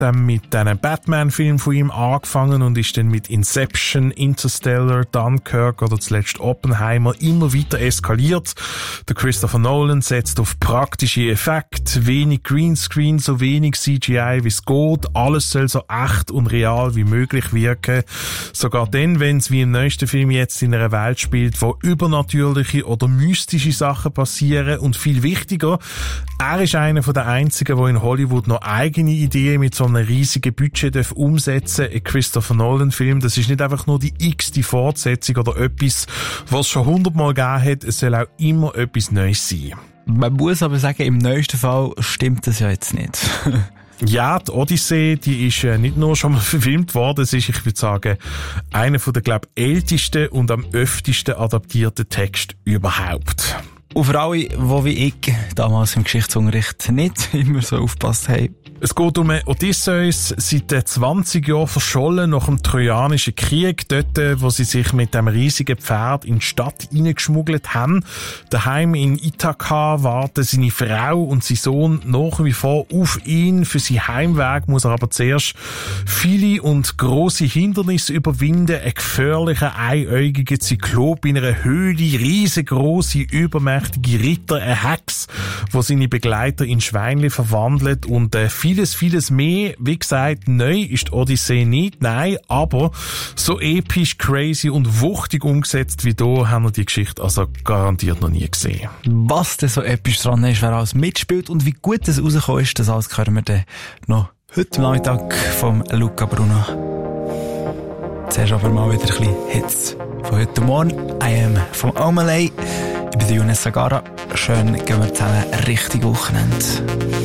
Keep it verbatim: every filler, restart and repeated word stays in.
dann mit diesen Batman-Filmen von ihm angefangen und ist dann mit Inception, Interstellar, Dunkirk oder zuletzt Oppenheimer immer weiter eskaliert. Der Christopher Nolan setzt auf praktische Effekte, wenig Greenscreen, so wenig C G I wie es geht. Alles soll so echt und real wie möglich wirken. Sogar dann, wenn es wie im neuesten Film jetzt in einer Welt spielt, wo übernatürliche oder mystische Sachen passieren. Und viel wichtiger, er ist einer der einzigen, der in Hollywood noch eigene Ideen mit so einem riesigen Budget umsetzen darf. Ein Christopher Nolan-Film, das ist nicht einfach nur die x-te Fortsetzung oder etwas, was es schon hundertmal gegeben hat. Es soll auch immer etwas Neues sein. Man muss aber sagen, im neuesten Fall stimmt das ja jetzt nicht. Ja, die Odyssee, die ist äh, nicht nur schon mal verfilmt worden, es ist, ich würde sagen, einer von der, glaub, ältesten und am öftesten adaptierten Texte überhaupt. Und für alle, die wie ich damals im Geschichtsunterricht nicht immer so aufgepasst haben. Es geht um Odysseus, seit zwanzig Jahren verschollen nach dem Trojanischen Krieg, dort, wo sie sich mit dem riesigen Pferd in die Stadt hineingeschmuggelt haben. Daheim in Ithaka warten seine Frau und sein Sohn nach wie vor auf ihn. Für seinen Heimweg muss er aber zuerst viele und grosse Hindernisse überwinden. Ein gefährlicher, einäugiger Zyklop in einer Höhle, riesengroße, übermächtige Ritter, eine Hex, wo seine Begleiter in Schweinli verwandelt und äh, vieles, vieles mehr. Wie gesagt, neu ist die Odyssee nicht, nein, aber so episch, crazy und wuchtig umgesetzt wie hier haben wir die Geschichte also garantiert noch nie gesehen. Was denn so episch dran ist, wer alles mitspielt und wie gut es rausgekommen ist, das alles hören wir dann noch heute Nachmittag vom Luca Bruno. Zuerst aber mal wieder ein bisschen Hits von heute Morgen. I am vom Omalay. Ich bin Younes Sagara. Schön, gehen wir zusammen richtig Wochenende.